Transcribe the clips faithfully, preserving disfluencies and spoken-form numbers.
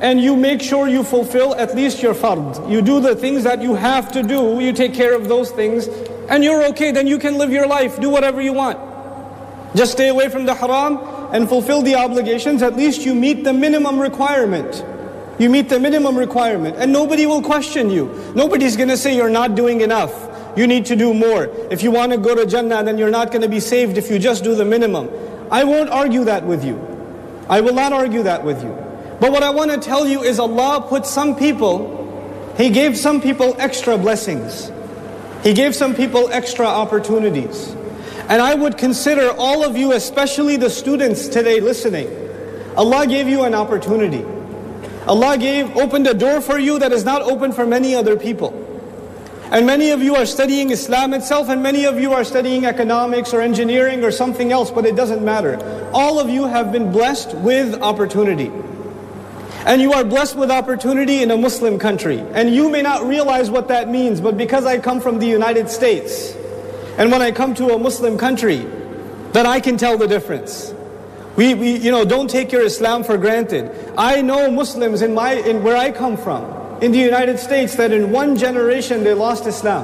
and you make sure you fulfill at least your fard. You do the things that you have to do, you take care of those things, and you're okay, then you can live your life, do whatever you want. Just stay away from the haram and fulfill the obligations. At least you meet the minimum requirement. You meet the minimum requirement, and nobody will question you. Nobody's going to say you're not doing enough. You need to do more. If you want to go to Jannah, then you're not going to be saved if you just do the minimum. I won't argue that with you. I will not argue that with you. But what I want to tell you is Allah put some people, He gave some people extra blessings. He gave some people extra opportunities. And I would consider all of you, especially the students today listening, Allah gave you an opportunity. Allah gave, opened a door for you that is not open for many other people. And many of you are studying Islam itself, and many of you are studying economics or engineering or something else, but it doesn't matter. All of you have been blessed with opportunity. And you are blessed with opportunity in a Muslim country. And you may not realize what that means, but because I come from the United States, and when I come to a Muslim country, then I can tell the difference. We, we, you know, don't take your Islam for granted. I know Muslims in my, in where I come from, in the United States, that in one generation they lost Islam.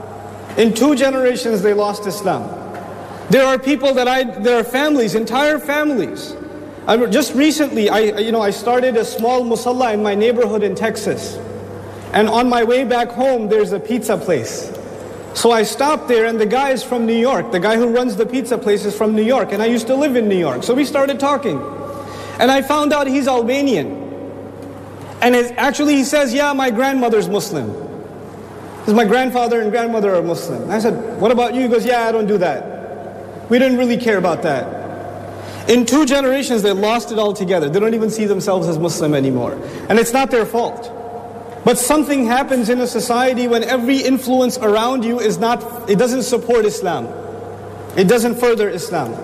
In two generations they lost Islam. There are people that I, there are families, entire families. I, just recently, I, you know, I started a small musalla in my neighborhood in Texas. And on my way back home, there's a pizza place. So I stopped there, and the guy is from New York. The guy who runs the pizza place is from New York, and I used to live in New York. So we started talking. And I found out he's Albanian. And it's, actually he says, yeah, my grandmother's Muslim. Because my grandfather and grandmother are Muslim. I said, what about you? He goes, yeah, I don't do that. We didn't really care about that. In two generations, they lost it altogether. They don't even see themselves as Muslim anymore. And it's not their fault. But something happens in a society when every influence around you is not, it doesn't support Islam. It doesn't further Islam.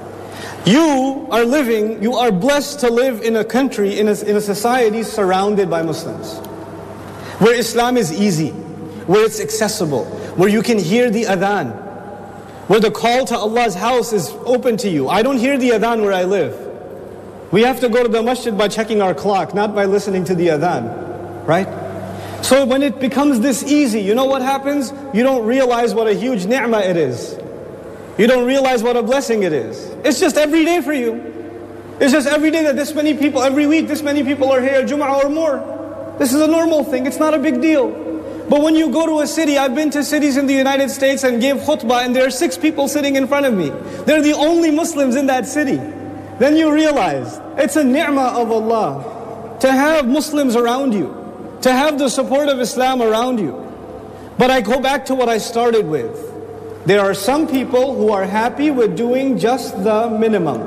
You are living, you are blessed to live in a country, in a, in a society surrounded by Muslims. Where Islam is easy, where it's accessible, where you can hear the adhan, where the call to Allah's house is open to you. I don't hear the adhan where I live. We have to go to the masjid by checking our clock, not by listening to the adhan, right? So when it becomes this easy, you know what happens? You don't realize what a huge ni'mah it is. You don't realize what a blessing it is. It's just every day for you. It's just every day that this many people, every week this many people are here, Jum'ah or more. This is a normal thing, it's not a big deal. But when you go to a city, I've been to cities in the United States and gave khutbah, and there are six people sitting in front of me. They're the only Muslims in that city. Then you realize, it's a ni'mah of Allah to have Muslims around you, to have the support of Islam around you. But I go back to what I started with. There are some people who are happy with doing just the minimum.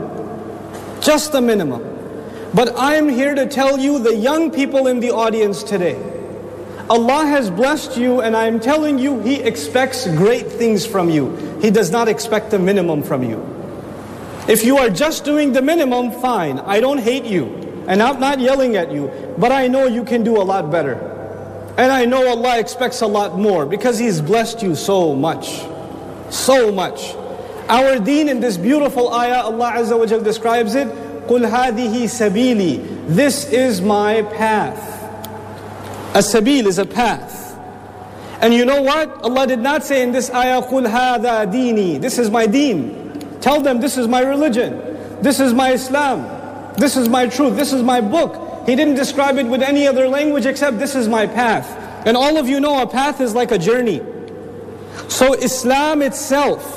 Just the minimum. But I'm here to tell you, the young people in the audience today, Allah has blessed you, and I'm telling you, He expects great things from you. He does not expect the minimum from you. If you are just doing the minimum, fine. I don't hate you, and I'm not yelling at you, but I know you can do a lot better. And I know Allah expects a lot more, because He's blessed you so much. So much. Our deen, in this beautiful ayah, Allah Azza wa Jal describes it, قُلْ هَذِهِ سَبِيلِي. This is my path. A sabil is a path. And you know what? Allah did not say in this ayah, قُلْ هَذَا دِينِي. This is my deen. Tell them this is my religion. This is my Islam. This is my truth. This is my book. He didn't describe it with any other language except this is my path. And all of you know a path is like a journey. So Islam itself,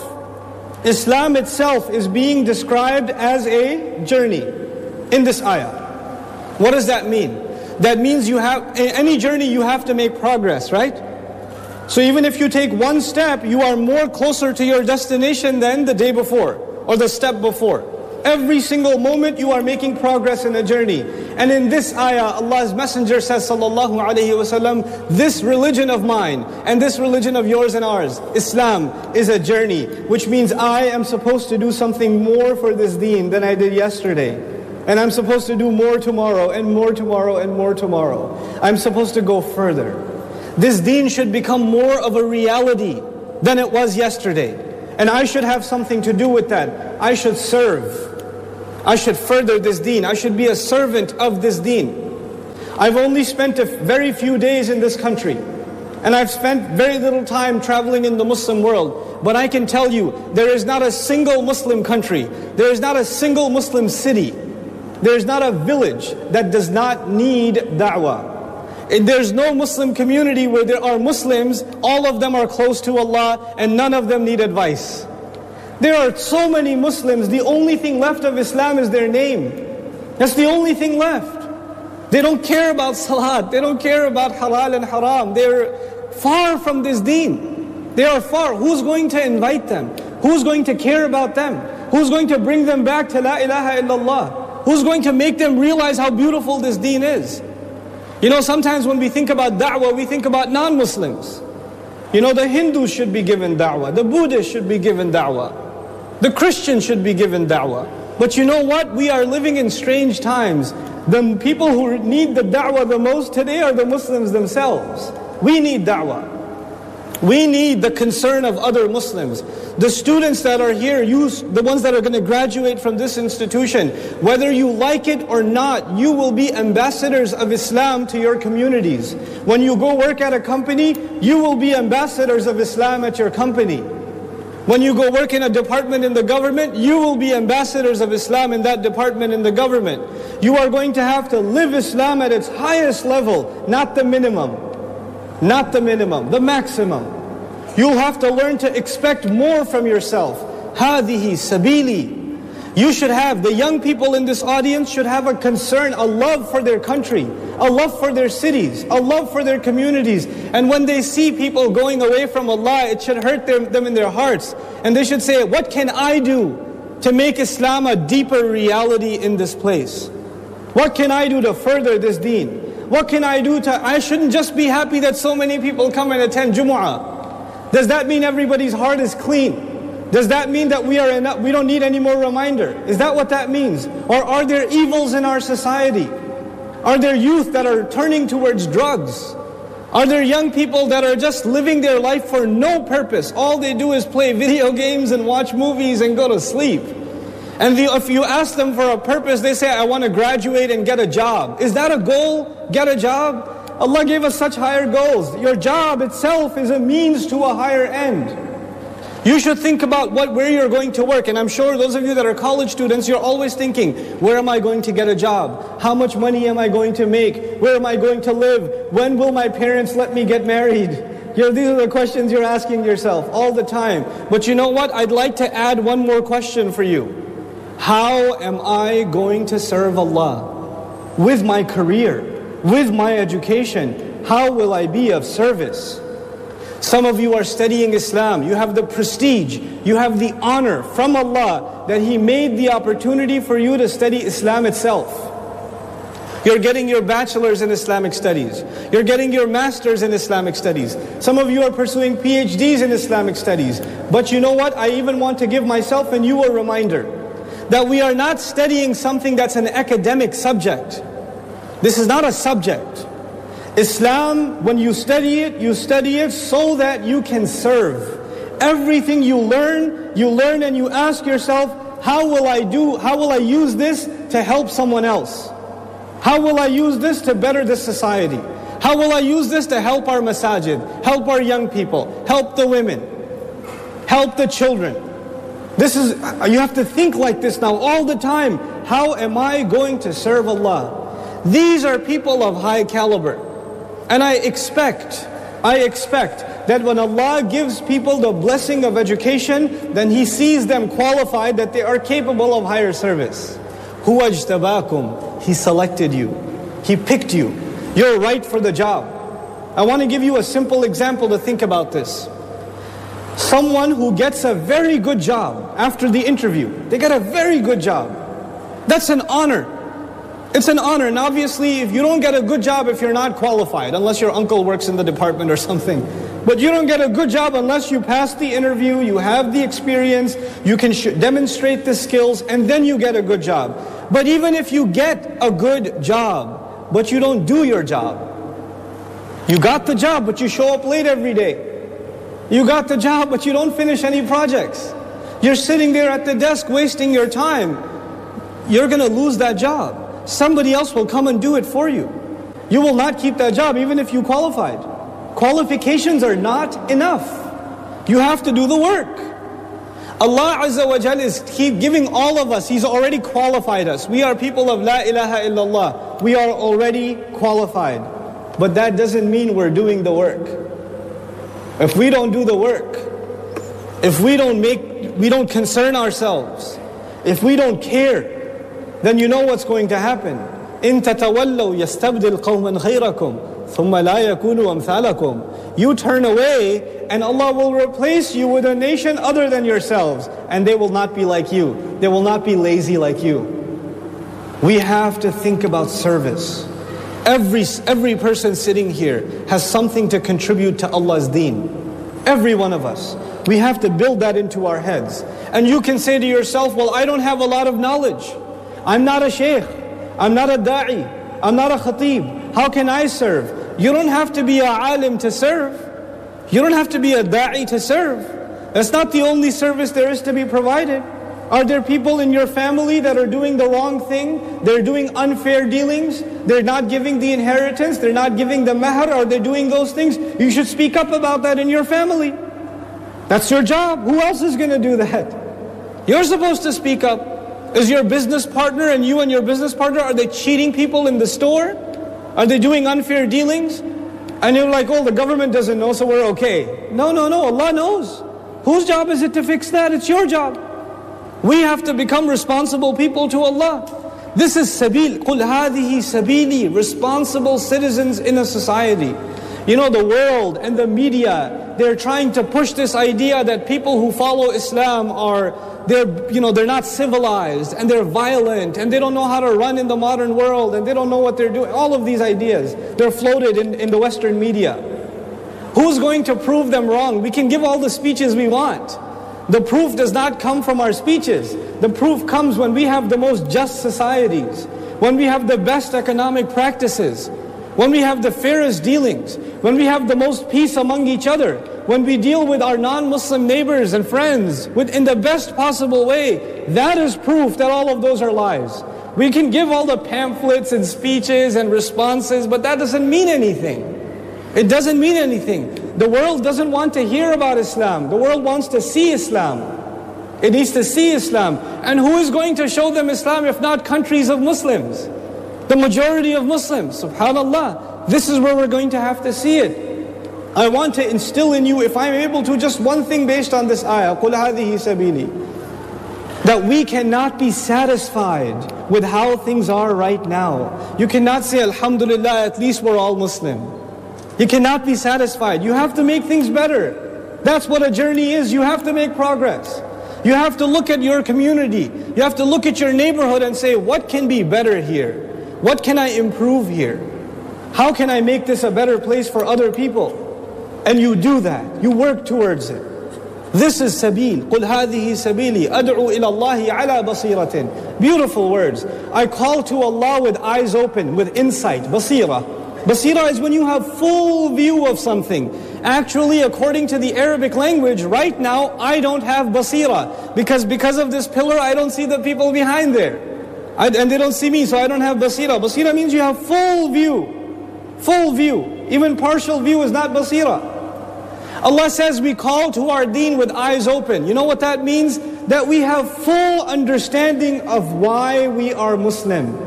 Islam itself is being described as a journey in this ayah. What does that mean? That means you have, in any journey you have to make progress, right? So even if you take one step, you are more closer to your destination than the day before, or the step before. Every single moment you are making progress in a journey. And in this ayah, Allah's Messenger says, sallallahu alayhi wasallam, this religion of mine, and this religion of yours and ours, Islam, is a journey. Which means I am supposed to do something more for this deen than I did yesterday. And I'm supposed to do more tomorrow, and more tomorrow, and more tomorrow. I'm supposed to go further. This deen should become more of a reality than it was yesterday. And I should have something to do with that. I should serve. I should further this deen. I should be a servant of this deen. I've only spent a very few days in this country, and I've spent very little time traveling in the Muslim world. But I can tell you, there is not a single Muslim country, there is not a single Muslim city, there is not a village that does not need da'wah. There's no Muslim community where there are Muslims, all of them are close to Allah, and none of them need advice. There are so many Muslims, the only thing left of Islam is their name. That's the only thing left. They don't care about salat, they don't care about halal and haram. They're far from this deen. They are far. Who's going to invite them? Who's going to care about them? Who's going to bring them back to La ilaha illallah? Who's going to make them realize how beautiful this deen is? You know, sometimes when we think about da'wah, we think about non-Muslims. You know, the Hindus should be given da'wah, the Buddhists should be given da'wah, the Christians should be given da'wah. But you know what? We are living in strange times. The people who need the da'wah the most today are the Muslims themselves. We need da'wah. We need the concern of other Muslims. The students that are here, you, the ones that are going to graduate from this institution, whether you like it or not, you will be ambassadors of Islam to your communities. When you go work at a company, you will be ambassadors of Islam at your company. When you go work in a department in the government, you will be ambassadors of Islam in that department in the government. You are going to have to live Islam at its highest level, not the minimum. Not the minimum, the maximum. You'll have to learn to expect more from yourself. هَذِهِ sabili. You should have, the young people in this audience should have a concern, a love for their country, a love for their cities, a love for their communities. And when they see people going away from Allah, it should hurt them, them in their hearts. And they should say, what can I do to make Islam a deeper reality in this place? What can I do to further this deen? What can I do to, I shouldn't just be happy that so many people come and attend Jumu'ah. Does that mean everybody's heart is clean? Does that mean that we are enough, we don't need any more reminder? Is that what that means? Or are there evils in our society? Are there youth that are turning towards drugs? Are there young people that are just living their life for no purpose? All they do is play video games and watch movies and go to sleep. And the, if you ask them for a purpose, they say, I want to graduate and get a job. Is that a goal? Get a job? Allah gave us such higher goals. Your job itself is a means to a higher end. You should think about what, where you're going to work. And I'm sure those of you that are college students, you're always thinking, where am I going to get a job? How much money am I going to make? Where am I going to live? When will my parents let me get married? You know, these are the questions you're asking yourself all the time. But you know what? I'd like to add one more question for you. How am I going to serve Allah? With my career, with my education, how will I be of service? Some of you are studying Islam. You have the prestige, you have the honor from Allah that He made the opportunity for you to study Islam itself. You're getting your bachelor's in Islamic studies. You're getting your master's in Islamic studies. Some of you are pursuing P H Ds in Islamic studies. But you know what? I even want to give myself and you a reminder that we are not studying something that's an academic subject. This is not a subject. Islam, when you study it, you study it so that you can serve. Everything you learn, you learn and you ask yourself, how will I do, how will I use this to help someone else? How will I use this to better this society? How will I use this to help our masajid, help our young people, help the women, help the children? This is, you have to think like this now all the time. How am I going to serve Allah? These are people of high caliber. And I expect, I expect that when Allah gives people the blessing of education, then He sees them qualified, that they are capable of higher service. Huwa ajtabakum. He selected you. He picked you. You're right for the job. I want to give you a simple example to think about this. Someone who gets a very good job after the interview, they get a very good job. That's an honor. It's an honor. And obviously, if you don't get a good job if you're not qualified, unless your uncle works in the department or something. But you don't get a good job unless you pass the interview, you have the experience, you can sh- demonstrate the skills, and then you get a good job. But even if you get a good job, but you don't do your job, you got the job, but you show up late every day. You got the job, but you don't finish any projects. You're sitting there at the desk wasting your time. You're going to lose that job. Somebody else will come and do it for you. you will not keep that job even if you qualified. Qualifications are not enough. You have to do the work. Allah Azza wa Jal is keep giving all of us, He's already qualified us. We are people of La ilaha illallah. We are already qualified. But that doesn't mean we're doing the work. If we don't do the work, if we don't make, we don't concern ourselves, if we don't care, then you know what's going to happen. إِن تَتَوَلَّوْا يَسْتَبْدِلْ قَوْمًا غَيْرَكُمْ ثُمَّ لَا يَكُونُوا أَمْثَالَكُمْ. You turn away and Allah will replace you with a nation other than yourselves, and they will not be like you. They will not be lazy like you. We have to think about service. Every, every person sitting here has something to contribute to Allah's deen. Every one of us. We have to build that into our heads. And you can say to yourself, well, I don't have a lot of knowledge. I'm not a sheikh. I'm not a da'i. I'm not a khatib. How can I serve? You don't have to be a alim to serve. You don't have to be a da'i to serve. That's not the only service there is to be provided. Are there people in your family that are doing the wrong thing? They're doing unfair dealings. They're not giving the inheritance. They're not giving the mahr. Are they doing those things? You should speak up about that in your family. That's your job. Who else is going to do that? You're supposed to speak up. Is your business partner and you and your business partner, are they cheating people in the store? Are they doing unfair dealings? And you're like, oh, the government doesn't know, so we're okay. No, no, no. Allah knows. Whose job is it to fix that? It's your job. We have to become responsible people to Allah. This is sabil. قُلْ هَذِهِ sabili. Responsible citizens in a society. You know, the world and the media, they're trying to push this idea that people who follow Islam are, they're, you know, they're not civilized and they're violent and they don't know how to run in the modern world and they don't know what they're doing. All of these ideas, they're floated in, in the Western media. Who's going to prove them wrong? We can give all the speeches we want. The proof does not come from our speeches. The proof comes when we have the most just societies, when we have the best economic practices, when we have the fairest dealings, when we have the most peace among each other, when we deal with our non-Muslim neighbors and friends with, in the best possible way. That is proof that all of those are lies. We can give all the pamphlets and speeches and responses, but that doesn't mean anything. It doesn't mean anything. The world doesn't want to hear about Islam. The world wants to see Islam. It needs to see Islam. And who is going to show them Islam if not countries of Muslims? The majority of Muslims, subhanallah. This is where we're going to have to see it. I want to instill in you, if I'm able to, just one thing based on this ayah, قُلْ هَذِهِ سَبِيلِي. That we cannot be satisfied with how things are right now. You cannot say, alhamdulillah, at least we're all Muslim. You cannot be satisfied. You have to make things better. That's what a journey is. You have to make progress. You have to look at your community. You have to look at your neighborhood and say, what can be better here? What can I improve here? How can I make this a better place for other people? And you do that. You work towards it. This is sabil. قُلْ هَذِهِ سَبِيلِي أَدْعُو إِلَى اللَّهِ عَلَى بَصِيرَةٍ. Beautiful words. I call to Allah with eyes open, with insight, basira. Basira is when you have full view of something. Actually, according to the Arabic language, right now, I don't have basira. Because because of this pillar, I don't see the people behind there. I, and they don't see me, so I don't have basira. Basira means you have full view. Full view. Even partial view is not basira. Allah says we call to our deen with eyes open. You know what that means? That we have full understanding of why we are Muslim.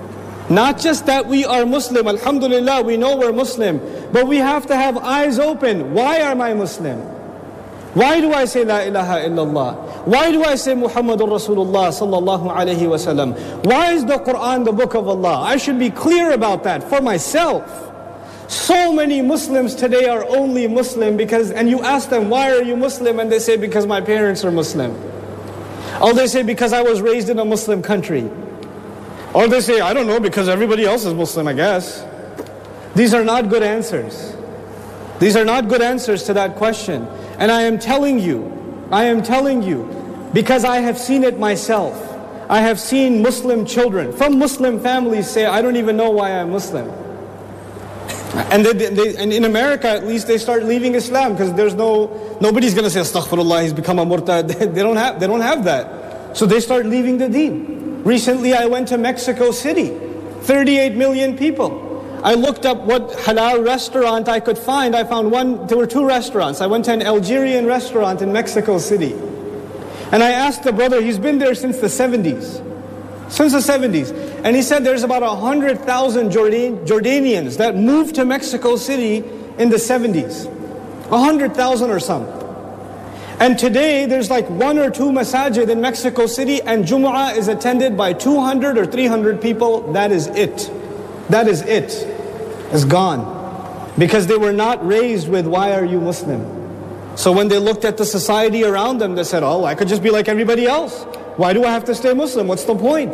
Not just that we are Muslim, alhamdulillah, we know we're Muslim, but we have to have eyes open. Why am I Muslim? Why do I say La ilaha illallah? Why do I say Muhammadur Rasulullah sallallahu alayhi wa sallam? Why is the Quran the book of Allah? I should be clear about that for myself. So many Muslims today are only Muslim because, and you ask them, why are you Muslim? And they say, because my parents are Muslim. Or they say, because I was raised in a Muslim country. Or they say, I don't know, because everybody else is Muslim, I guess. These are not good answers. These are not good answers to that question. And I am telling you, I am telling you, because I have seen it myself. I have seen Muslim children from Muslim families say, I don't even know why I'm Muslim. And, they, they, and in America, at least, they start leaving Islam because there's no, nobody's going to say, astaghfirullah, he's become a murtad. They don't have, they don't have that. So they start leaving the deen. Recently, I went to Mexico City, thirty-eight million people. I looked up what halal restaurant I could find. I found one, there were two restaurants. I went to an Algerian restaurant in Mexico City. And I asked the brother, he's been there since the seventies. Since the seventies. And he said there's about one hundred thousand Jordan, Jordanians that moved to Mexico City in the seventies. one hundred thousand or some. And today there's like one or two masajid in Mexico City and Jumu'ah is attended by two hundred or three hundred people. That is it. That is it. It's gone. Because they were not raised with, why are you Muslim? So when they looked at the society around them, they said, oh, I could just be like everybody else. Why do I have to stay Muslim? What's the point?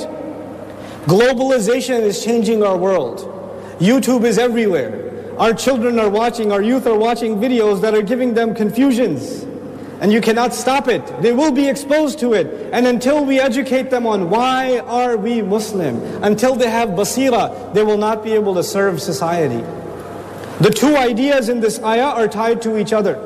Globalization is changing our world. YouTube is everywhere. Our children are watching, our youth are watching videos that are giving them confusions. And you cannot stop it. They will be exposed to it. And until we educate them on why are we Muslim, until they have basira, they will not be able to serve society. The two ideas in this ayah are tied to each other.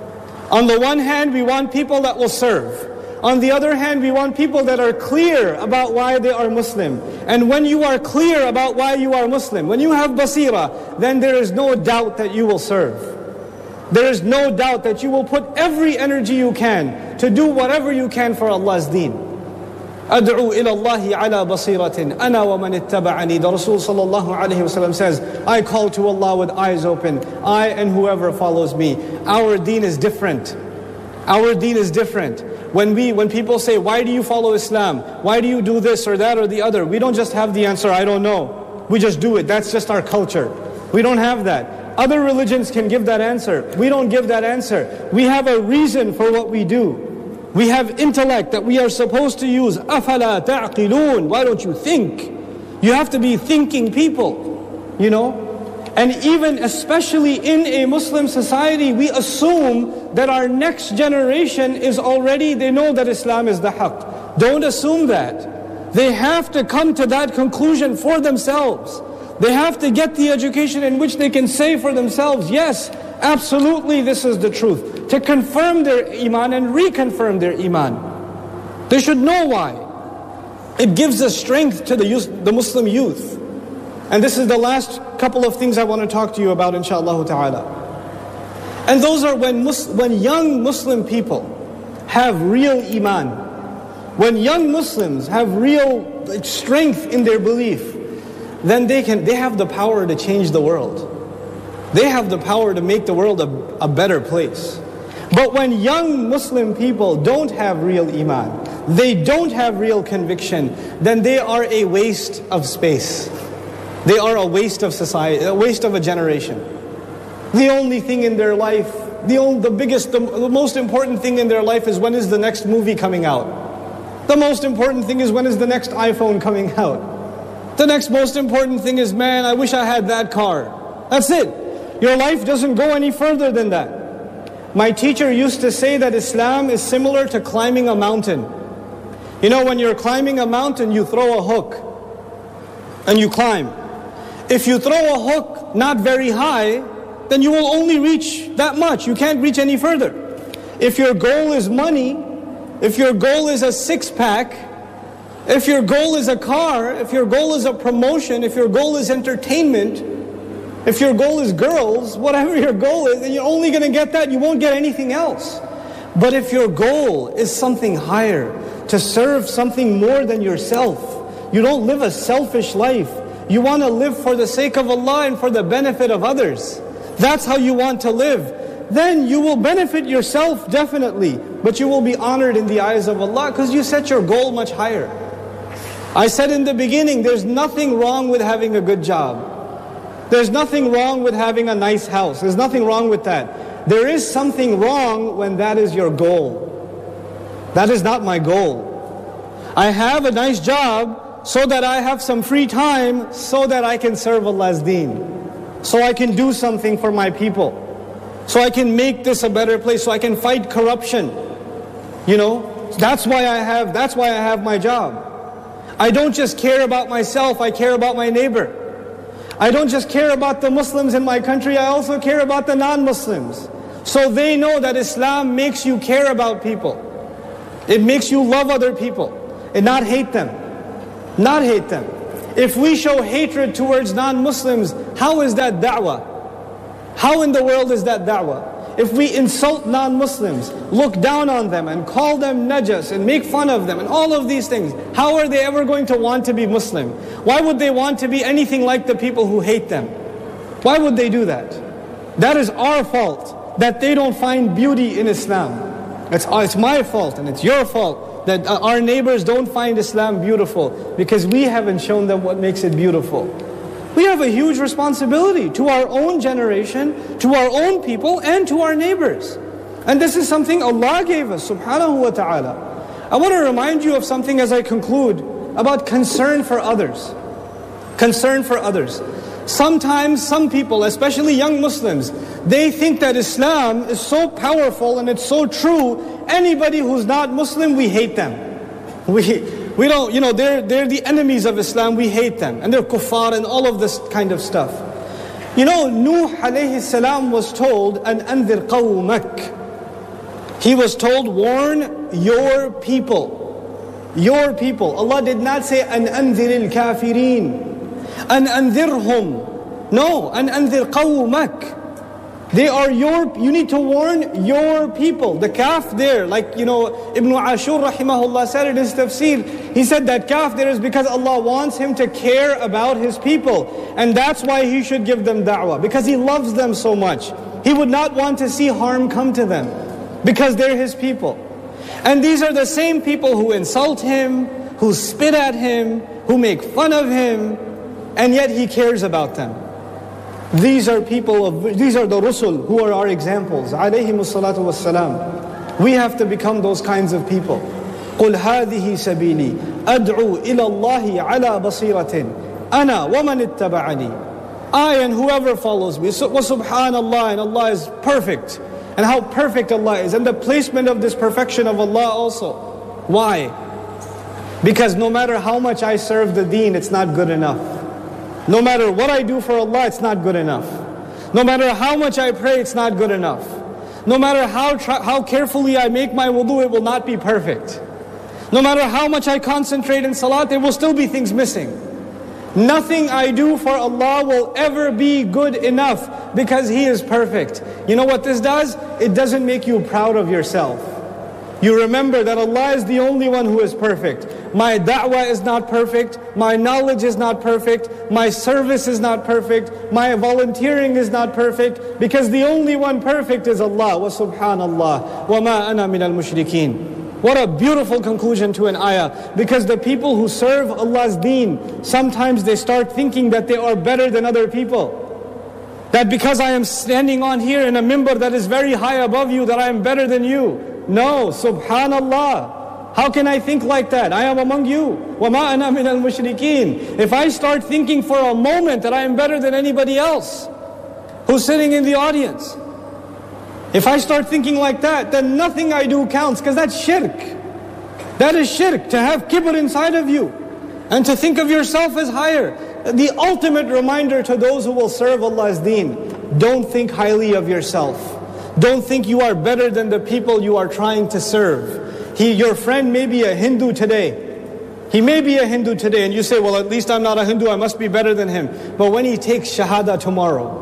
On the one hand, we want people that will serve. On the other hand, we want people that are clear about why they are Muslim. And when you are clear about why you are Muslim, when you have basira, then there is no doubt that you will serve. There is no doubt that you will put every energy you can to do whatever you can for Allah's deen. أَدْعُوا إِلَى اللَّهِ عَلَى بَصِيرَةٍ أَنَا وَمَنِ اتَّبَعَنِي. The Rasul sallallahu alayhi wasallam says, I call to Allah with eyes open, I and whoever follows me. Our deen is different. Our deen is different. When we, when people say, why do you follow Islam? Why do you do this or that or the other? We don't just have the answer, I don't know. We just do it. That's just our culture. We don't have that. Other religions can give that answer. We don't give that answer. We have a reason for what we do. We have intellect that we are supposed to use. أَفَلَا تَعْقِلُونَ. Why don't you think? You have to be thinking people, you know. And even especially in a Muslim society, we assume that our next generation is already, they know that Islam is the haqq. Don't assume that. They have to come to that conclusion for themselves. They have to get the education in which they can say for themselves, yes, absolutely this is the truth. To confirm their iman and reconfirm their iman. They should know why. It gives us strength to the, youth, the Muslim youth. And this is the last couple of things I want to talk to you about, inshaAllah ta'ala. And those are when, Mus- when young Muslim people have real iman. When young Muslims have real like, strength in their belief, then they can they have the power to change the world. They have the power to make the world a, a better place. But when young Muslim people don't have real iman, they don't have real conviction, then they are a waste of space. They are a waste of society, a waste of a generation. The only thing in their life, the only, the biggest, the, the most important thing in their life is when is the next movie coming out. The most important thing is when is the next iPhone coming out. The next most important thing is, man, I wish I had that car. That's it. Your life doesn't go any further than that. My teacher used to say that Islam is similar to climbing a mountain. You know, when you're climbing a mountain, you throw a hook and you climb. If you throw a hook not very high, then you will only reach that much. You can't reach any further. If your goal is money, if your goal is a six-pack, if your goal is a car, if your goal is a promotion, if your goal is entertainment, if your goal is girls, whatever your goal is, then you're only going to get that. You won't get anything else. But if your goal is something higher, to serve something more than yourself, you don't live a selfish life. You want to live for the sake of Allah and for the benefit of others. That's how you want to live. Then you will benefit yourself definitely, but you will be honored in the eyes of Allah because you set your goal much higher. I said in the beginning, there's nothing wrong with having a good job. There's nothing wrong with having a nice house. There's nothing wrong with that. There is something wrong when that is your goal. That is not my goal. I have a nice job so that I have some free time so that I can serve Allah's deen. So I can do something for my people. So I can make this a better place. So I can fight corruption. You know, that's why I have, that's why I have my job. I don't just care about myself, I care about my neighbor. I don't just care about the Muslims in my country, I also care about the non-Muslims. So they know that Islam makes you care about people. It makes you love other people and not hate them. Not hate them. If we show hatred towards non-Muslims, how is that da'wah? How in the world is that da'wah? If we insult non-Muslims, look down on them and call them najas and make fun of them and all of these things, how are they ever going to want to be Muslim? Why would they want to be anything like the people who hate them? Why would they do that? That is our fault, that they don't find beauty in Islam. It's, it's my fault and it's your fault that our neighbors don't find Islam beautiful because we haven't shown them what makes it beautiful. We have a huge responsibility to our own generation, to our own people, and to our neighbors. And this is something Allah gave us, subhanahu wa ta'ala. I want to remind you of something as I conclude, about concern for others. Concern for others. Sometimes some people, especially young Muslims, they think that Islam is so powerful and it's so true, anybody who's not Muslim, we hate them. We... We don't, you know, they're, they're the enemies of Islam, we hate them. And they're kuffar and all of this kind of stuff. You know, Nuh alayhi salam was told, An anzir qawmak. He was told, warn your people. Your people. Allah did not say, An anzir al-kafirin. An anzirhum. No, An anzir qawmak. They are your, you need to warn your people. The kaf there, like, you know, Ibn Ashur rahimahullah said in his tafsir, he said that kaf there is because Allah wants him to care about his people. And that's why he should give them da'wah, because he loves them so much. He would not want to see harm come to them, because they're his people. And these are the same people who insult him, who spit at him, who make fun of him, and yet he cares about them. These are people of, these are the Rusul who are our examples. Alayhimus salatu wassalam. We have to become those kinds of people. قُلْ هَذِهِ سَبِيلِي أَدْعُو إِلَى اللَّهِ عَلَى بَصِيرَةٍ أَنَا وَمَنِ اتَّبَعَنِي. I and whoever follows me. Subhanallah, and Allah is perfect. And how perfect Allah is. And the placement of this perfection of Allah also. Why? Because no matter how much I serve the deen, it's not good enough. No matter what I do for Allah, it's not good enough. No matter how much I pray, it's not good enough. No matter how how carefully I make my wudu, it will not be perfect. No matter how much I concentrate in salat, there will still be things missing. Nothing I do for Allah will ever be good enough because He is perfect. You know what this does? It doesn't make you proud of yourself. You remember that Allah is the only one who is perfect. My da'wah is not perfect. My knowledge is not perfect. My service is not perfect. My volunteering is not perfect. Because the only one perfect is Allah. Wa subhanallah. Wa ma ana min al-mushrikeen. What a beautiful conclusion to an ayah. Because the people who serve Allah's deen, sometimes they start thinking that they are better than other people. That because I am standing on here in a mimbar that is very high above you, that I am better than you. No, subhanallah. How can I think like that? I am among you. وَمَا أَنَا مِنَ الْمُشْرِكِينَ. If I start thinking for a moment that I am better than anybody else who's sitting in the audience, if I start thinking like that, then nothing I do counts, because that's shirk. That is shirk, to have kibr inside of you and to think of yourself as higher. The ultimate reminder to those who will serve Allah's deen, don't think highly of yourself. Don't think you are better than the people you are trying to serve. He, your friend may be a Hindu today. He may be a Hindu today, and you say, well, at least I'm not a Hindu, I must be better than him. But when he takes Shahada tomorrow,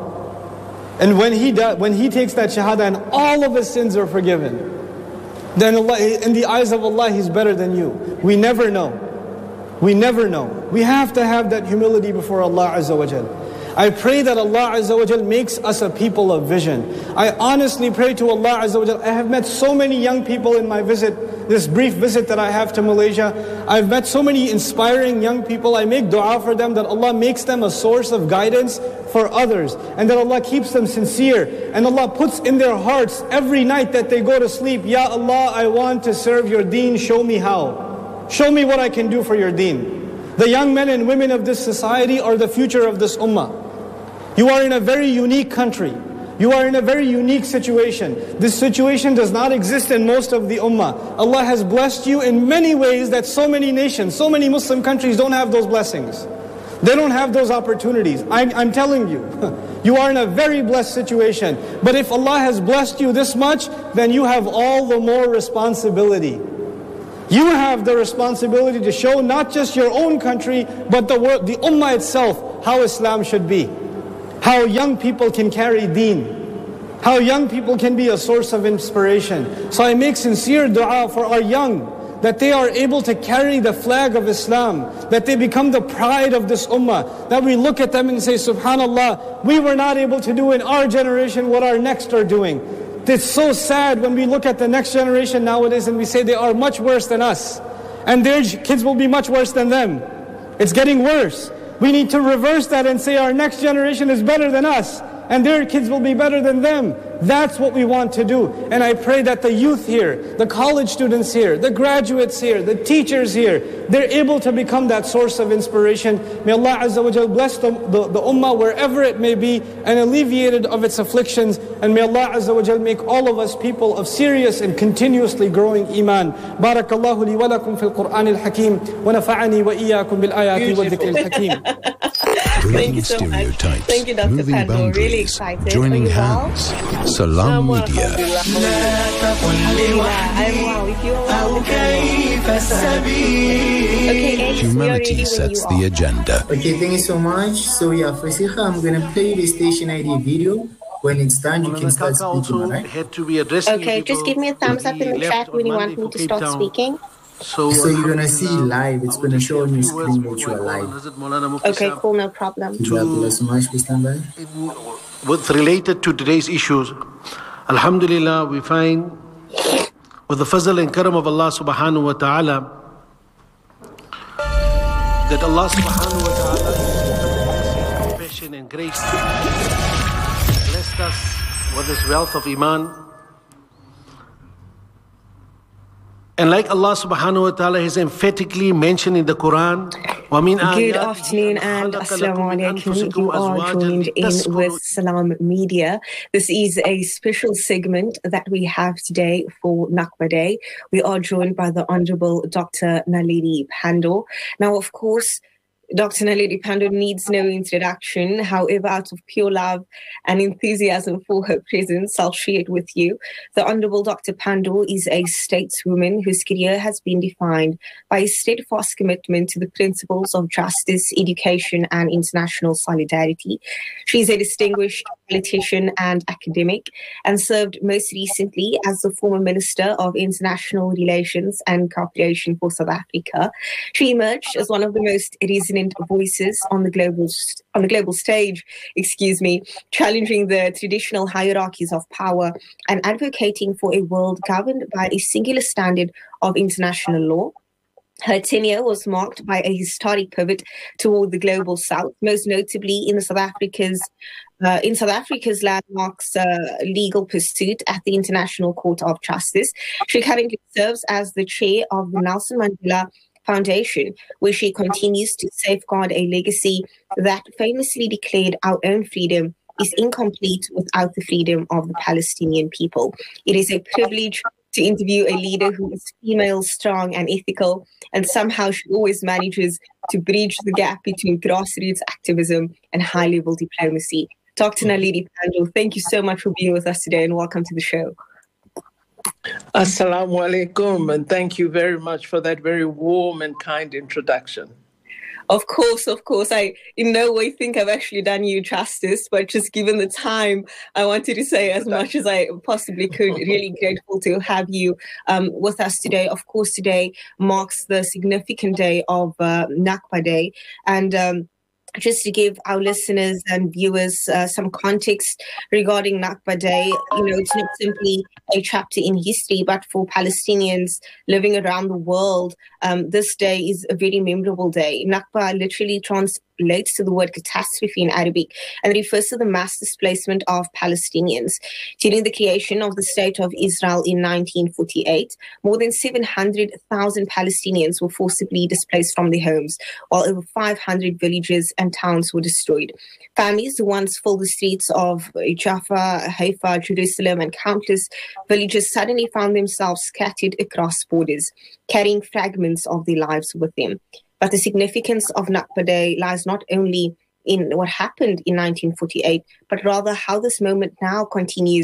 and when he does, when he takes that Shahada and all of his sins are forgiven, then Allah, in the eyes of Allah, he's better than you. We never know. We never know. We have to have that humility before Allah Azza wa Jal. I pray that Allah Azza wa Jal makes us a people of vision. I honestly pray to Allah Azza wa Jal. I have met so many young people in my visit, this brief visit that I have to Malaysia. I've met so many inspiring young people. I make dua for them that Allah makes them a source of guidance for others. And that Allah keeps them sincere. And Allah puts in their hearts every night that they go to sleep, Ya Allah, I want to serve your deen, show me how. Show me what I can do for your deen. The young men and women of this society are the future of this ummah. You are in a very unique country. You are in a very unique situation. This situation does not exist in most of the ummah. Allah has blessed you in many ways that so many nations, so many Muslim countries don't have those blessings. They don't have those opportunities. I'm, I'm telling you, you are in a very blessed situation. But if Allah has blessed you this much, then you have all the more responsibility. You have the responsibility to show not just your own country, but the world, the ummah itself, how Islam should be. How young people can carry deen. How young people can be a source of inspiration. So I make sincere dua for our young, that they are able to carry the flag of Islam, that they become the pride of this ummah, that we look at them and say, subhanallah, we were not able to do in our generation what our next are doing. It's so sad when we look at the next generation nowadays and we say they are much worse than us. And their kids will be much worse than them. It's getting worse. We need to reverse that and say our next generation is better than us, and their kids will be better than them. That's what we want to do. And I pray that the youth here, the college students here, the graduates here, the teachers here, they're able to become that source of inspiration. May Allah Azza wa Jal bless the, the, the ummah wherever it may be and alleviate it of its afflictions. And may Allah Azza wa Jal make all of us people of serious and continuously growing iman. Barakallahu li wa lakum fil Qur'an al-Hakim wa nafa'ani wa iyyakum bil ayati wa dhikr al-Hakim. Thank you so much. Thank you, Doctor Pando. Really excited. Joining hands. Salam Media. I'm wow. If you're well, okay, Humanity sets the agenda. Okay, thank you so much. So yeah, Fasiha, I'm gonna play the station I D video. When it's done, you can start speaking, alright? Okay, just give me a thumbs up in the chat when you want me to start speaking. So, so you're gonna see live. It's gonna show on your screen that you are live. Okay, cool, no problem. Jazakallah so much. Please stand by. With related to today's issues, alhamdulillah, we find with the fazl and karam of Allah subhanahu wa ta'ala that Allah subhanahu wa ta'ala has compassion and grace blessed us with this wealth of iman. And like Allah subhanahu wa ta'ala has emphatically mentioned in the Quran, good afternoon and assalamu alaikum. You are joined in with Salam Media. This is a special segment that we have today for Nakba Day. We are joined by the Honorable Doctor Naledi Pandor. Now, of course, Doctor Naledi Pandor needs no introduction. However, out of pure love and enthusiasm for her presence, I'll share it with you. The Honorable Doctor Pandor is a stateswoman whose career has been defined by a steadfast commitment to the principles of justice, education, and international solidarity. She is a distinguished politician and academic, and served most recently as the former Minister of International Relations and Cooperation for South Africa. She emerged as one of the most resonant voices on the global on the global stage, excuse me, challenging the traditional hierarchies of power and advocating for a world governed by a singular standard of international law. Her tenure was marked by a historic pivot toward the global south, most notably in the South Africa's uh, in South Africa's landmarks uh, legal pursuit at the International Court of Justice. She currently serves as the chair of the Nelson Mandela Foundation, where she continues to safeguard a legacy that famously declared our own freedom is incomplete without the freedom of the Palestinian people. It is a privilege to interview a leader who is female, strong, and ethical, and somehow she always manages to bridge the gap between grassroots activism and high-level diplomacy. Doctor Naledi Pandor, thank you so much for being with us today, and welcome to the show. Assalamu alaikum, and thank you very much for that very warm and kind introduction. Of course, of course. I in no way think I've actually done you justice, but just given the time, I wanted to say as much as I possibly could. Really grateful to have you um, with us today. Of course, today marks the significant day of uh, Nakba Day. And um, just to give our listeners and viewers uh, some context regarding Nakba Day, you know, it's not simply a chapter in history, but for Palestinians living around the world, um, this day is a very memorable day. Nakba literally translates to the word catastrophe in Arabic and refers to the mass displacement of Palestinians. During the creation of the State of Israel in nineteen forty-eight, more than seven hundred thousand Palestinians were forcibly displaced from their homes, while over five hundred villages and towns were destroyed. Families who once filled the streets of Jaffa, Haifa, Jerusalem, and countless villages suddenly found themselves scattered across borders, carrying fragments of their lives with them. But the significance of Nakba Day lies not only in what happened in nineteen forty-eight, but rather how this moment now continues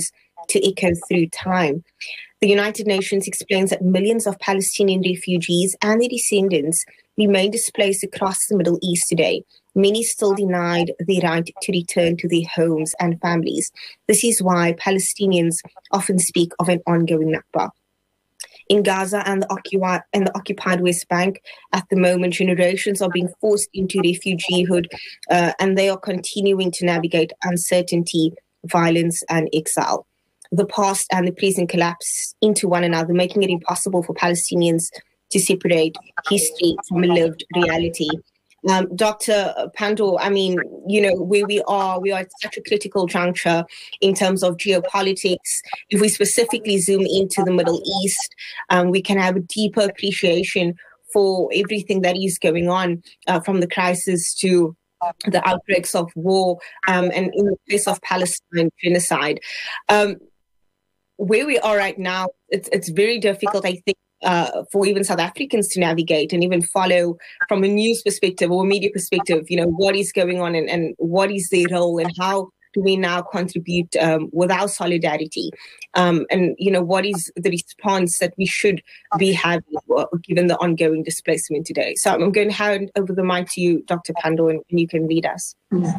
to echo through time. The United Nations explains that millions of Palestinian refugees and their descendants remain displaced across the Middle East today. Many still denied the right to return to their homes and families. This is why Palestinians often speak of an ongoing Nakba. In Gaza and the, occupied, and the occupied West Bank, at the moment, generations are being forced into refugeehood, uh, and they are continuing to navigate uncertainty, violence, and exile. The past and the present collapse into one another, making it impossible for Palestinians to separate history from a lived reality. Um, Doctor Pandor, I mean, you know, where we are, we are at such a critical juncture in terms of geopolitics. If we specifically zoom into the Middle East, um, we can have a deeper appreciation for everything that is going on, uh, from the crisis to the outbreaks of war, um, and in the case of Palestine, genocide. Um, where we are right now, it's, it's very difficult, I think, Uh, for even South Africans to navigate and even follow from a news perspective or media perspective, you know, what is going on and, and what is their role and how do we now contribute um, with our solidarity? Um, and, you know, what is the response that we should be having given the ongoing displacement today? So I'm going to hand over the mic to you, Doctor Pandor, and you can lead us.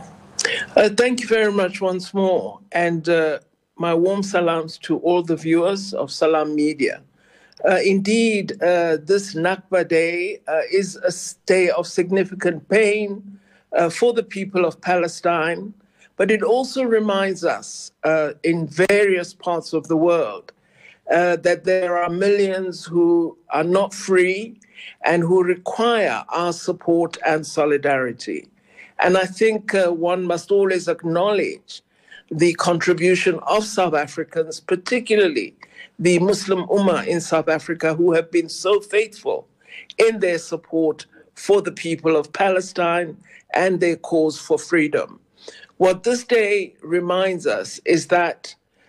Uh, thank you very much once more. And uh, my warm salams to all the viewers of Salam Media. Uh, indeed, uh, this Nakba Day uh, is a day of significant pain uh, for the people of Palestine, but it also reminds us uh, in various parts of the world uh, that there are millions who are not free and who require our support and solidarity. And I think uh, one must always acknowledge the contribution of South Africans, particularly the Muslim Ummah in South Africa, who have been so faithful in their support for the people of Palestine and their cause for freedom. What this day reminds us is that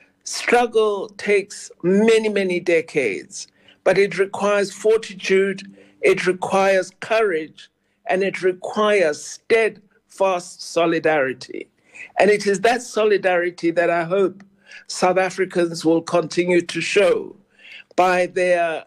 struggle takes many, many decades, but it requires fortitude, it requires courage, and it requires steadfast solidarity. And it is that solidarity that I hope South Africans will continue to show by their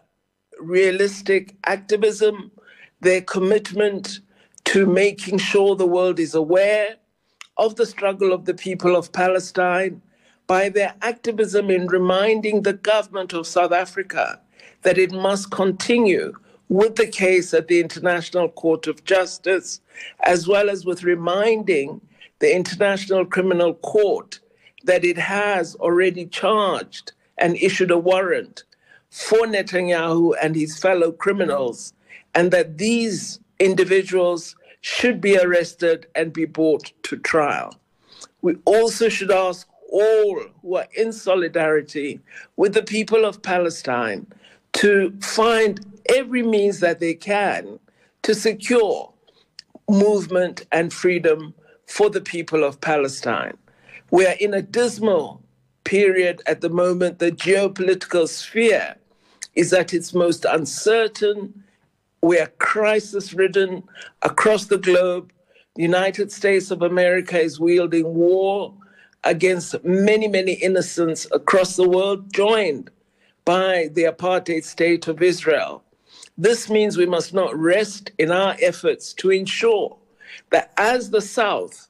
realistic activism, their commitment to making sure the world is aware of the struggle of the people of Palestine, by their activism in reminding the government of South Africa that it must continue with the case at the International Court of Justice, as well as with reminding the International Criminal Court that it has already charged and issued a warrant for Netanyahu and his fellow criminals, and that these individuals should be arrested and be brought to trial. We also should ask all who are in solidarity with the people of Palestine to find every means that they can to secure movement and freedom for the people of Palestine. We are in a dismal period at the moment. The geopolitical sphere is at its most uncertain. We are crisis-ridden across the globe. The United States of America is wielding war against many, many innocents across the world, joined by the apartheid state of Israel. This means we must not rest in our efforts to ensure that as the South,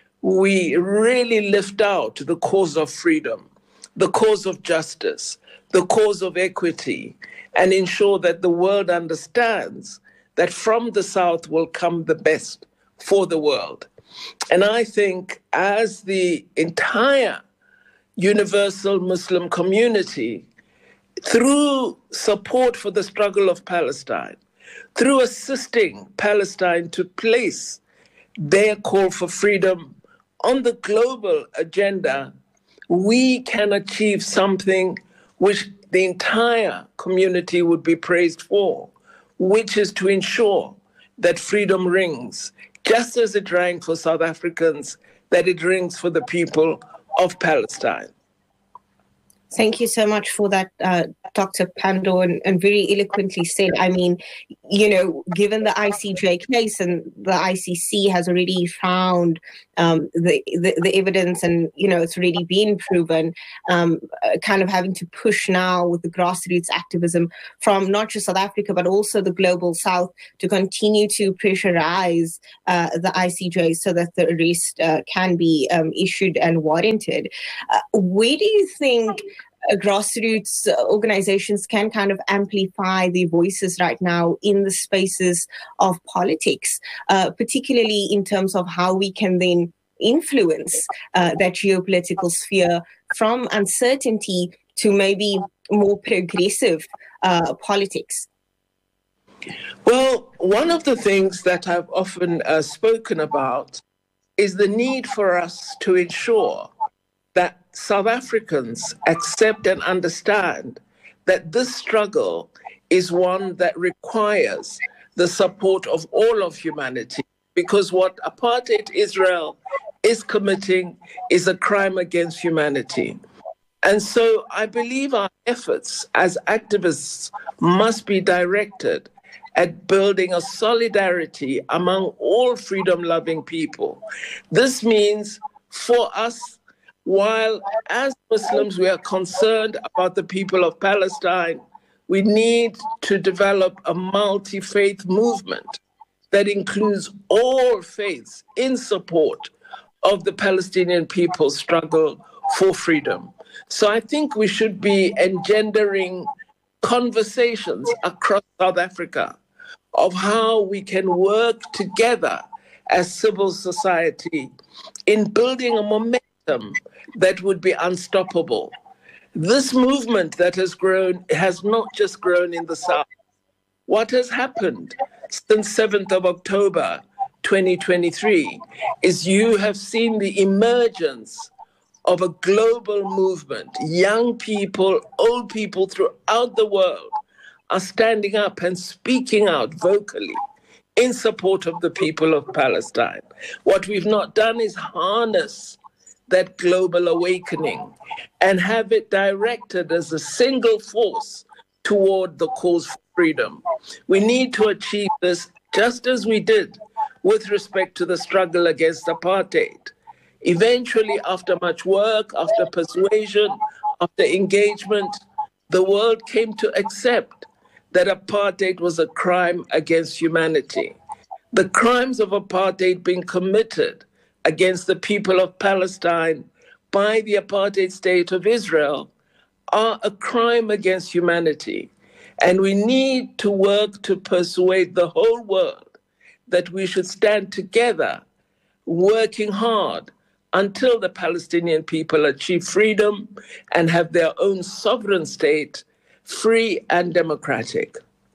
we really lift out the cause of freedom, the cause of justice, the cause of equity, and ensure that the world understands that from the South will come the best for the world. And I think as the entire universal Muslim community, through support for the struggle of Palestine, through assisting Palestine to place their call for freedom on the global agenda, we can achieve something which the entire community would be praised for, which is to ensure that freedom rings, just as it rang for South Africans, that it rings for the people of Palestine. Thank you so much for that, uh, Doctor Pandor, and, and very eloquently said. I mean, you know, given the I C J case and the I C C has already found um, the, the the evidence, and you know it's already been proven. Um, uh, kind of having to push now with the grassroots activism from not just South Africa but also the global South to continue to pressurize uh, the I C J so that the arrest uh, can be um, issued and warranted. Uh, where do you think Uh, grassroots uh, organizations can kind of amplify their voices right now in the spaces of politics, uh, particularly in terms of how we can then influence uh, that geopolitical sphere from uncertainty to maybe more progressive uh, politics? Well, one of the things that I've often uh, spoken about is the need for us to ensure that South Africans accept and understand that this struggle is one that requires the support of all of humanity, because what apartheid Israel is committing is a crime against humanity. And so I believe our efforts as activists must be directed at building a solidarity among all freedom-loving people. This means for us, while as Muslims we are concerned about the people of Palestine, we need to develop a multi-faith movement that includes all faiths in support of the Palestinian people's struggle for freedom. So I think we should be engendering conversations across South Africa of how we can work together as civil society in building a momentum that would be unstoppable. This movement that has grown has not just grown in the South. What has happened since seventh of October twenty twenty-three is you have seen the emergence of a global movement. Young people, old people throughout the world are standing up and speaking out vocally in support of the people of Palestine. What we've not done is harness that global awakening and have it directed as a single force toward the cause for freedom. We need to achieve this just as we did with respect to the struggle against apartheid. Eventually, after much work, after persuasion, after engagement, the world came to accept that apartheid was a crime against humanity. The crimes of apartheid being committed against the people of Palestine by the apartheid state of Israel are a crime against humanity. And we need to work to persuade the whole world that we should stand together, working hard until the Palestinian people achieve freedom and have their own sovereign state, free and democratic.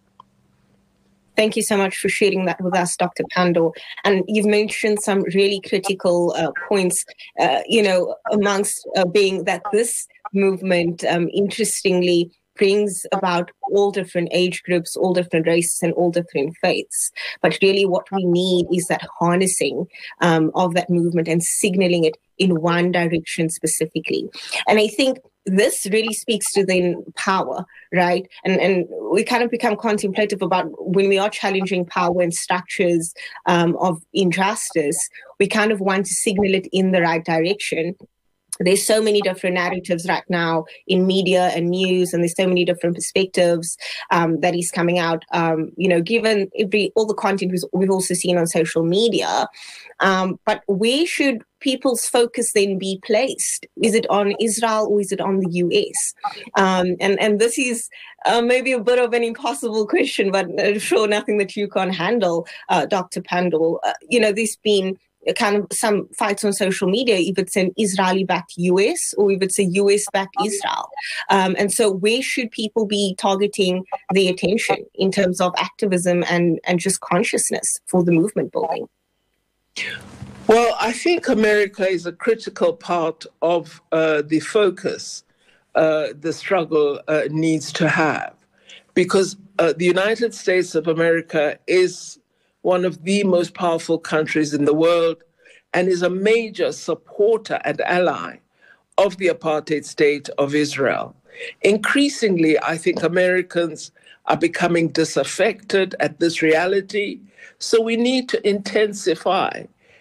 Thank you so much for sharing that with us, Doctor Pandor. And you've mentioned some really critical uh, points, uh, you know, amongst uh, being that this movement, um, interestingly, brings about all different age groups, all different races, and all different faiths. But really what we need is that harnessing um, of that movement and signaling it in one direction specifically. And I think this really speaks to then power, right? And and we kind of become contemplative about when we are challenging power and structures um, of injustice, we kind of want to signal it in the right direction. There's so many different narratives right now in media and news, and there's so many different perspectives um, that is coming out, um, you know, given every all the content we've also seen on social media. Um, but where should people's focus then be placed? Is it on Israel or is it on the U S? Um, and, and this is uh, maybe a bit of an impossible question, but I'm sure nothing that you can't handle, uh, Doctor Pandor. Uh, you know, there's been kind of some fights on social media, if it's an Israeli-backed U S or if it's a U S-backed Israel. Um, and so where should people be targeting their attention in terms of activism and, and just consciousness for the movement building? Well, I think America is a critical part of uh, the focus uh, the struggle uh, needs to have, because uh, the United States of America is one of the most powerful countries in the world and is a major supporter and ally of the apartheid state of Israel. Increasingly, I think Americans are becoming disaffected at this reality, so we need to intensify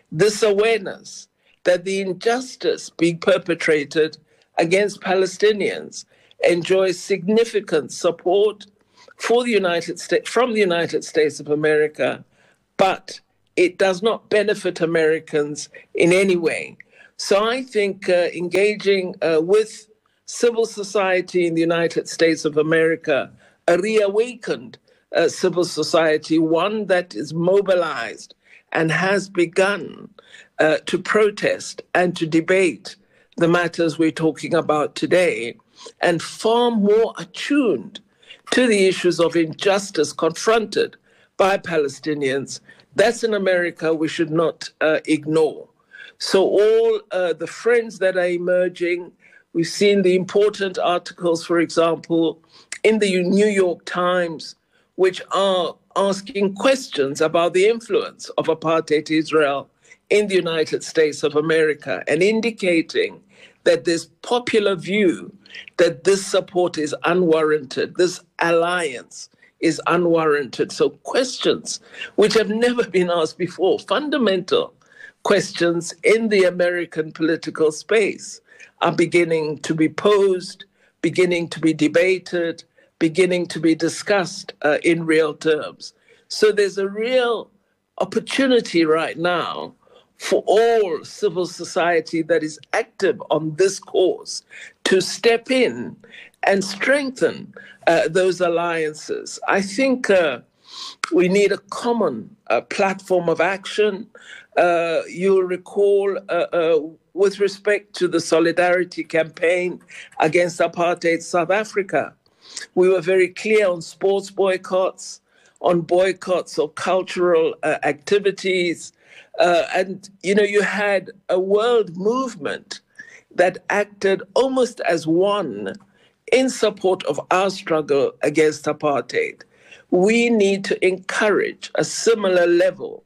this awareness that the injustice being perpetrated against Palestinians enjoys significant support for the United States, from the United States of America, but it does not benefit Americans in any way. So I think uh, engaging uh, with civil society in the United States of America, a reawakened uh, civil society, one that is mobilized and has begun uh, to protest and to debate the matters we're talking about today, and far more attuned to the issues of injustice confronted by Palestinians. That's an America we should not uh, ignore. So all uh, the friends that are emerging, we've seen the important articles, for example, in the New York Times, which are asking questions about the influence of apartheid Israel in the United States of America and indicating that there's popular view that this support is unwarranted, this alliance is unwarranted. So questions which have never been asked before, fundamental questions in the American political space, are beginning to be posed, beginning to be debated, beginning to be discussed uh, in real terms. So there's a real opportunity right now for all civil society that is active on this cause to step in and strengthen uh, those alliances. I think uh, we need a common uh, platform of action. Uh, you'll recall uh, uh, with respect to the solidarity campaign against apartheid South Africa, we were very clear on sports boycotts, on boycotts of cultural uh, activities. Uh, and, you know, you had a world movement that acted almost as one in support of our struggle against apartheid. We need to encourage a similar level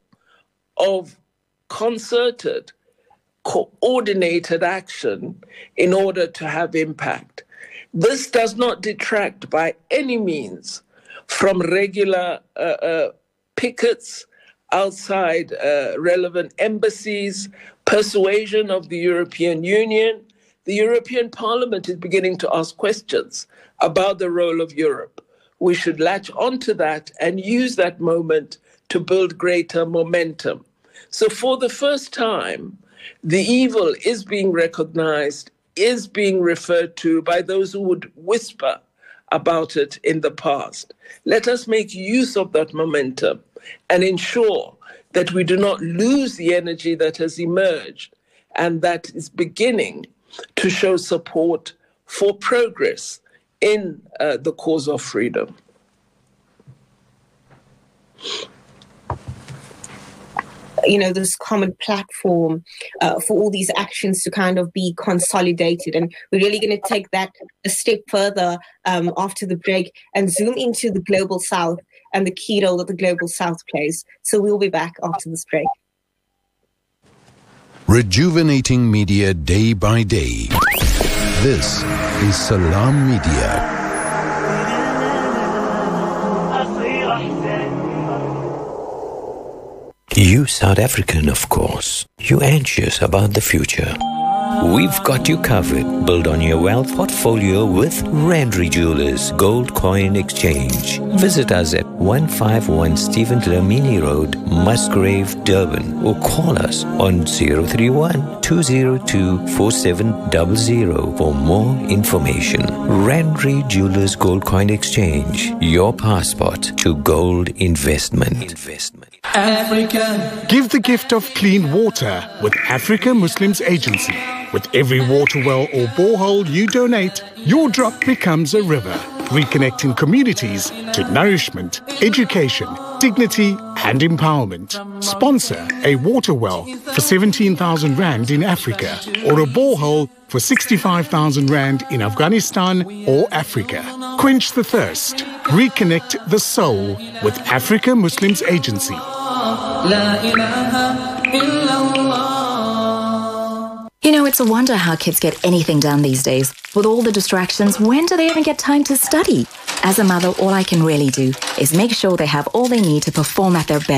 of concerted, coordinated action in order to have impact. This does not detract by any means from regular uh, uh, pickets outside uh, relevant embassies, persuasion of the European Union. The European Parliament is beginning to ask questions about the role of Europe. We should latch onto that and use that moment to build greater momentum. So for the first time, the evil is being recognized, is being referred to by those who would whisper about it in the past. Let us make use of that momentum and ensure that we do not lose the energy that has emerged and that is beginning to show support for progress in uh, the cause of freedom. You know, this common platform uh, for all these actions to kind of be consolidated. And we're really going to take that a step further um, after the break and zoom into the Global South and the key role that the Global South plays. So we'll be back after this break. Rejuvenating media day by day. This is Salam Media. You South African, of course. You anxious about the future. We've got you covered. Build on your wealth portfolio with Randry Jewelers Gold Coin Exchange. Visit us at one fifty-one Stephen Dlamini Road, Musgrave, Durban, or call us on zero three one, two zero two, four seven zero zero for more information. Randry Jewelers Gold Coin Exchange, your passport to gold investment. Investment. Africa. Give the gift of clean water with Africa Muslims Agency. With every water well or borehole you donate, your drop becomes a river, reconnecting communities to nourishment, education, dignity and empowerment. Sponsor a water well for seventeen thousand rand in Africa or a borehole for sixty-five thousand rand in Afghanistan or Africa. Quench the thirst. Reconnect the soul with Africa Muslims Agency. You know, it's a wonder how kids get anything done these days. With all the distractions, when do they even get time to study? As a mother, all I can really do is make sure they have all they need to perform at their best.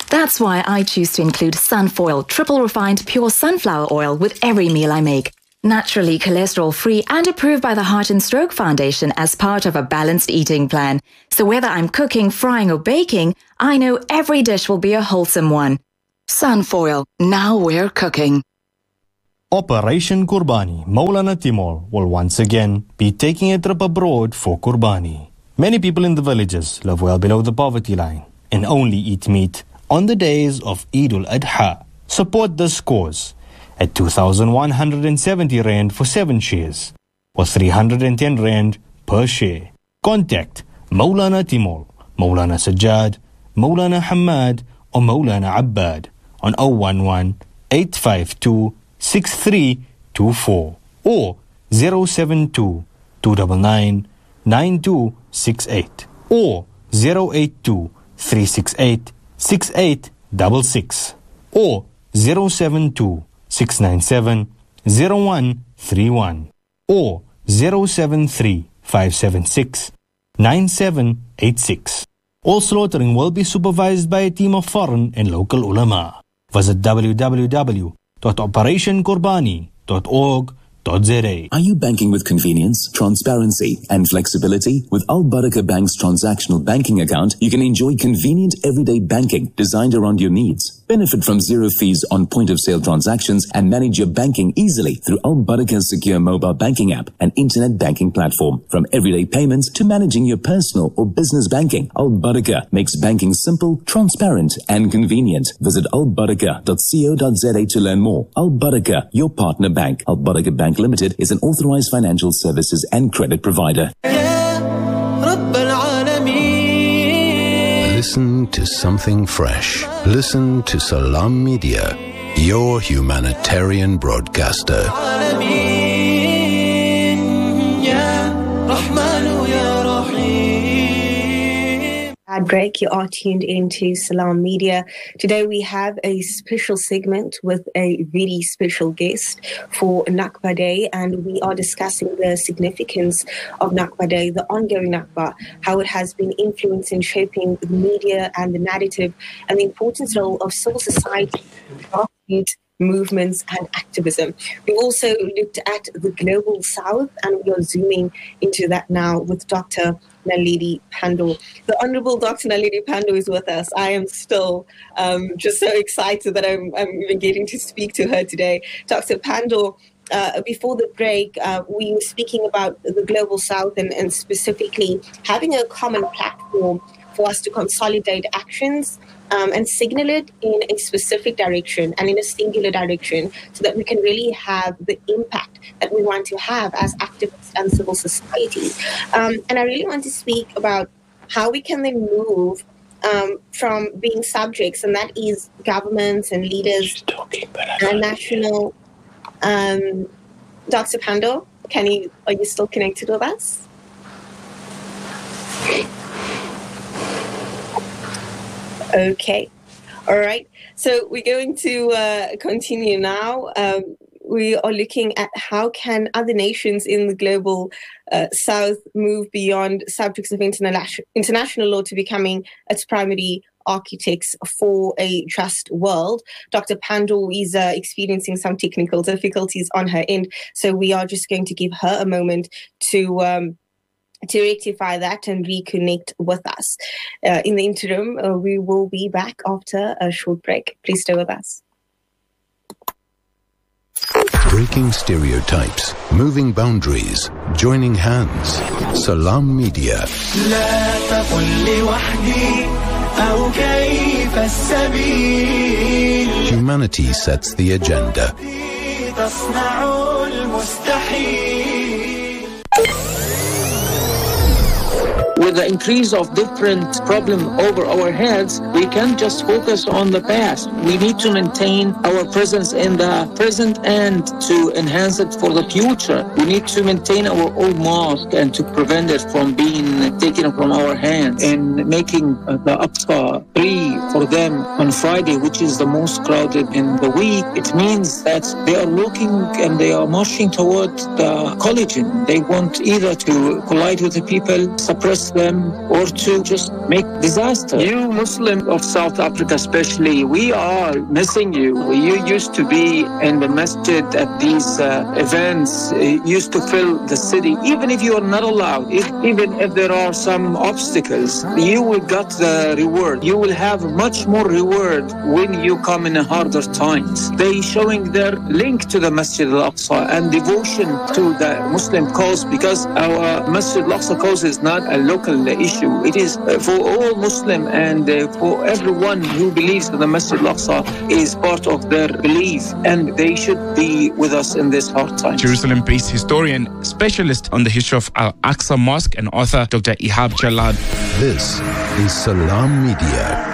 That's why I choose to include Sunfoil triple refined pure sunflower oil with every meal I make. Naturally cholesterol-free and approved by the Heart and Stroke Foundation as part of a balanced eating plan. So whether I'm cooking, frying or baking, I know every dish will be a wholesome one. Sunfoil, now we're cooking. Operation Qurbani, Maulana Timur will once again be taking a trip abroad for Qurbani. Many people in the villages live well below the poverty line and only eat meat on the days of Eid al-Adha. Support this cause at two thousand one hundred seventy rand for seven shares or three hundred ten rand per share. Contact Maulana Timur, Maulana Sajjad, Maulana Hamad or Maulana Abbad on zero one one, eight five two, six three two four or zero seven two, two nine nine, nine two six eight or zero eight two, three six eight, six eight six six or zero seven two, six nine seven, zero one three one or zero seven three, five seven six, nine seven eight six. All slaughtering will be supervised by a team of foreign and local ulama. Visit w w w dot operation qurbani dot org dot z a. Are you banking with convenience, transparency, and flexibility? With Al Barakah Bank's transactional banking account, you can enjoy convenient everyday banking designed around your needs. Benefit from zero fees on point-of-sale transactions and manage your banking easily through Al Barakah's secure mobile banking app and internet banking platform. From everyday payments to managing your personal or business banking, Al Barakah makes banking simple, transparent, and convenient. Visit al barakah dot co dot z a to learn more. Al Barakah, your partner bank. Al Barakah Bank Limited is an authorized financial services and credit provider. Listen to something fresh. Listen to Salam Media, your humanitarian broadcaster. Break, you are tuned into Salam Media. Today we have a special segment with a very special guest for Nakba Day, and we are discussing the significance of Nakba Day, the ongoing Nakba, how it has been influencing shaping the media and the narrative, and the important role of civil society, movements and activism. We've also looked at the global south, and we are zooming into that now with Doctor Naledi Pandor. The Honorable Doctor Naledi Pandor is with us. I am still um, just so excited that I'm, I'm even getting to speak to her today. Doctor Pandor, uh, before the break, uh, we were speaking about the global south and, and specifically having a common platform for us to consolidate actions um, and signal it in a specific direction and in a singular direction so that we can really have the impact that we want to have as activists and civil society. Um, and I really want to speak about how we can then move um, from being subjects, and that is governments and leaders and national. Um, Doctor Pandor, can you, are you still connected with us? Okay. All right. So we're going to uh, continue now. Um, we are looking at how can other nations in the global uh, south move beyond subjects of interna- international law to becoming its primary architects for a just world. Doctor Pandor is uh, experiencing some technical difficulties on her end, so we are just going to give her a moment to um, to rectify that and reconnect with us. Uh, in the interim, uh, we will be back after a short break. Please stay with us. Breaking stereotypes, moving boundaries, joining hands. Salam Media. Humanity sets the agenda. With the increase of different problems over our heads, we can't just focus on the past. We need to maintain our presence in the present and to enhance it for the future. We need to maintain our old mosque and to prevent it from being taken from our hands, and making the Aqsa free for them on Friday, which is the most crowded in the week. It means that they are looking and they are marching toward the collision. They want either to collide with the people, suppress them or to just make disaster. You Muslims of South Africa especially, we are missing you. You used to be in the masjid at these uh, events, it used to fill the city. Even if you are not allowed, if, even if there are some obstacles, you will get the reward. You will have much more reward when you come in a harder times. They showing their link to the Masjid al-Aqsa and devotion to the Muslim cause, because our Masjid al-Aqsa cause is not a local issue. It is for all Muslim and for everyone who believes that the Masjid al-Aqsa is part of their belief, and they should be with us in this hard time. Jerusalem-based historian, specialist on the history of Al-Aqsa Mosque, and author Doctor Ihab Jalad. This is Salam Media.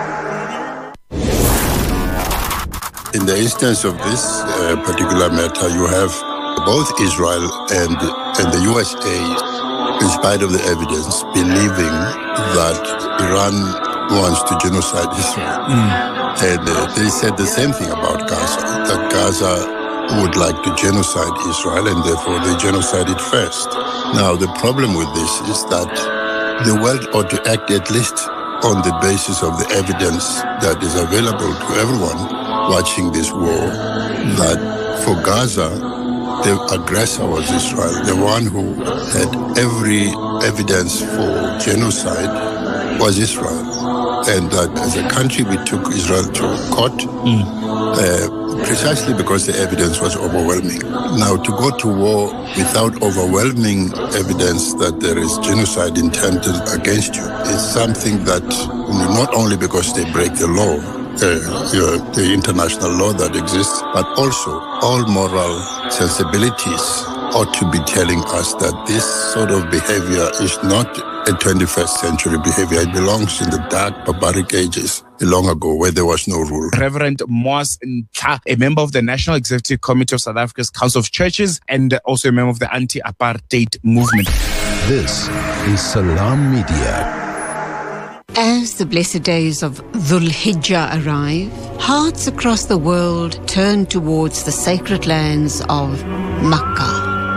In the instance of this uh, particular matter, you have both Israel and, and the U S A, in spite of the evidence, believing that Iran wants to genocide Israel. Mm. And uh, they said the same thing about Gaza, that Gaza would like to genocide Israel, and therefore they genocide it first. Now, the problem with this is that the world ought to act at least on the basis of the evidence that is available to everyone watching this war, that for Gaza, the aggressor was Israel. The one who had every evidence for genocide was Israel. And that as a country, we took Israel to court mm. uh, precisely because the evidence was overwhelming. Now, to go to war without overwhelming evidence that there is genocide intended against you is something that, not only because they break the law, Uh, uh, the international law that exists, but also all moral sensibilities ought to be telling us that this sort of behavior is not a twenty-first century behavior. It belongs in the dark barbaric ages long ago where there was no rule. Reverend Moas Ntla, a member of the National Executive Committee of South Africa's Council of Churches and also a member of the anti-apartheid movement. This is Salam Media. As the blessed days of Dhul Hijjah arrive, hearts across the world turn towards the sacred lands of Makkah.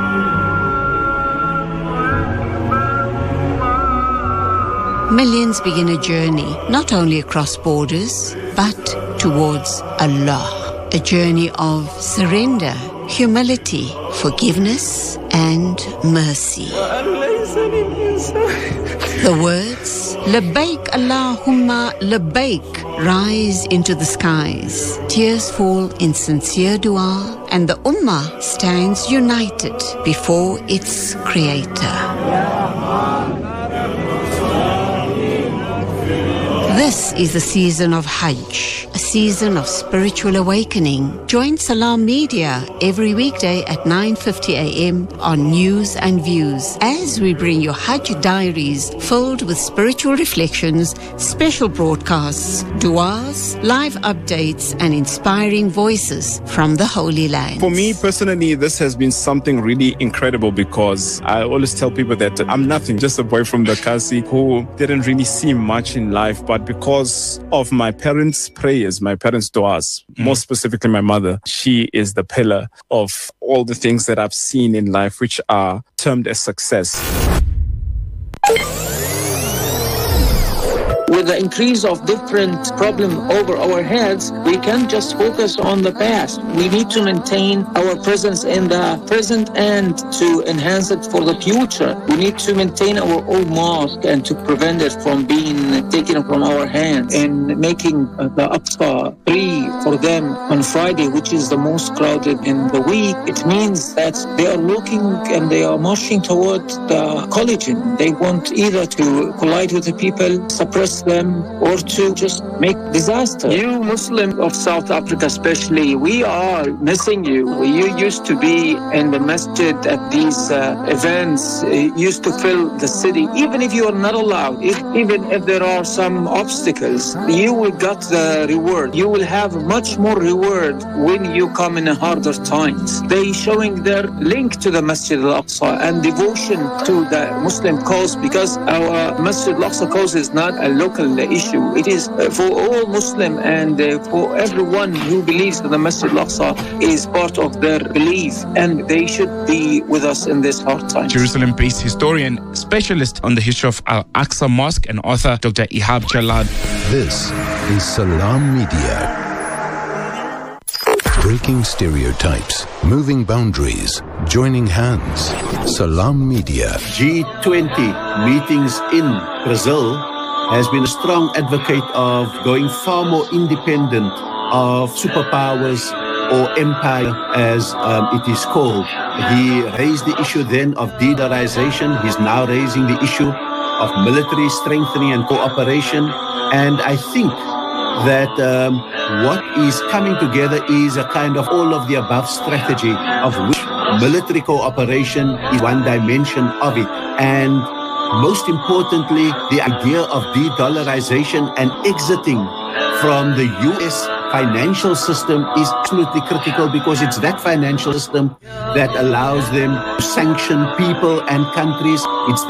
Millions begin a journey not only across borders, but towards Allah. A journey of surrender, humility, forgiveness, and mercy. The words, Labbaik Allahumma Labbaik, rise into the skies. Tears fall in sincere dua, and the Ummah stands united before its Creator. This is the season of Hajj, a season of spiritual awakening. Join Salam Media every weekday at nine fifty a.m. on News and Views as we bring you Hajj diaries filled with spiritual reflections, special broadcasts, du'as, live updates, and inspiring voices from the Holy Land. For me personally, this has been something really incredible because I always tell people that I'm nothing, just a boy from the Kasi who didn't really see much in life, but because of my parents' prayers, my parents' du'as, mm. more specifically my mother, she is the pillar of all the things that I've seen in life which are termed as success. With the increase of different problems over our heads, we can't just focus on the past. We need to maintain our presence in the present and to enhance it for the future. We need to maintain our old mosque and to prevent it from being taken from our hands, and making the Aqsa free for them on Friday, which is the most crowded in the week. It means that they are looking and they are marching toward the collision. They want either to collide with the people, suppress them, or to just make disaster. You Muslims of South Africa especially, we are missing you. You used to be in the masjid at these uh, events, it used to fill the city. Even if you are not allowed, if, even if there are some obstacles, you will get the reward. You will have much more reward when you come in a harder times. They showing their link to the Masjid al-Aqsa and devotion to the Muslim cause, because our Masjid al-Aqsa cause is not a local tackle the issue. It is uh, for all Muslim and uh, for everyone who believes that the Masjid Al-Aqsa is part of their belief, and they should be with us in this hard time. Jerusalem-based historian, specialist on the history of Al-Aqsa Mosque, and author Doctor Ihab Jalad. This is Salam Media. Breaking stereotypes, moving boundaries, joining hands. Salam Media. G twenty meetings in Brazil has been a strong advocate of going far more independent of superpowers or empire, as um, it is called. He raised the issue then of de-dollarization. He's now raising the issue of military strengthening and cooperation. And I think that um, what is coming together is a kind of all of the above strategy, of which military cooperation is one dimension of it. And most importantly, the idea of de-dollarization and exiting from the U S financial system is absolutely critical, because it's that financial system that allows them to sanction people and countries. It's